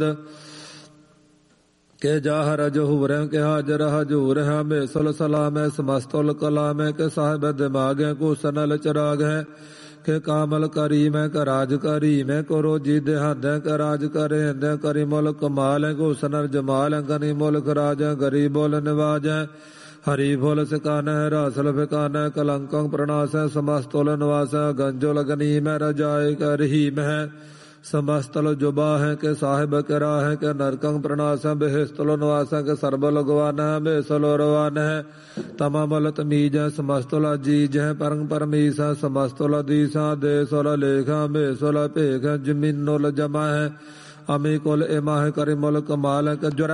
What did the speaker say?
के जाहर जहूर के हाजर हजूर है मेसल सलाम है समस्तुल कलाम है के साहिब दिमाग है को सनल चिराग है के कामल करीम है का राज करीम है को रोजी देहद है का राज करे है करी मुल्क कमाल है को सनर जमाल है गनी मुल्क राज है गरीब बोल निवाज है हरी बोल सिकान है रासल फिकान है कलंकं प्रणास है समस्तुल निवास है गंजुल गनीम है रजाए का रहीम है समस्तल जुबा है के साहिब करा है के नरकंग प्रणास है बेहस्तुल निवास है के सरबल गवान है बेसल रवान है तमामल तमीज है समस्तुल अजीज है परंग परमीस है समस्तुल अदीसा देसुल लेखा बेसुल पेख है जमीनुल जमा है अमी कुल इमा है करीमुल कमाल है के